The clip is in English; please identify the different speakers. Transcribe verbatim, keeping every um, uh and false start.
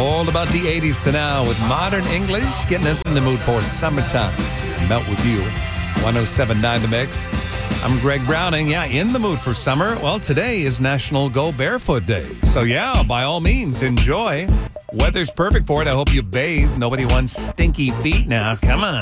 Speaker 1: All about the eighties to now with modern English, getting us in the mood for summertime. Melt with you. one oh seven point nine The Mix. I'm Greg Browning. Yeah, in the mood for summer. Well, today is National Go Barefoot Day. So yeah, by all means, enjoy. Weather's perfect for it. I hope you bathe. Nobody wants stinky feet now. Come on.